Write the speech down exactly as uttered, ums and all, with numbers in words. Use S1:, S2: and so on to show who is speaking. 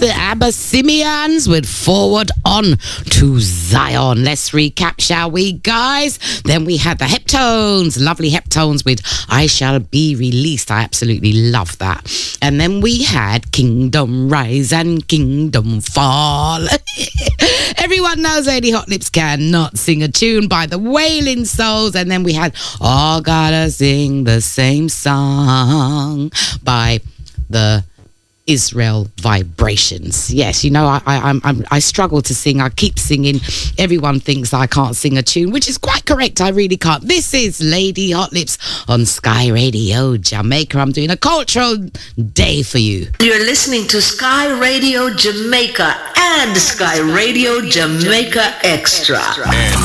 S1: the Abyssinians with Forward On to Zion. Let's recap, shall we, guys? Then we had the Heptones, lovely Heptones with I Shall Be Released. I absolutely love that. And then we had Kingdom Rise and Kingdom Fall. Everyone knows Lady Hot Lips cannot sing a tune by the Wailing Souls. And then we had All Gotta Sing the Same Song by the Israel Vibrations. Yes, you know, I, I I'm, I'm I struggle to sing. I keep singing. Everyone thinks I can't sing a tune, which is quite correct. I really can't. This is Lady Hot Lips on Sky Radio Jamaica. I'm doing a cultural day for you.
S2: You're listening to Sky Radio Jamaica and Sky Radio Jamaica Extra.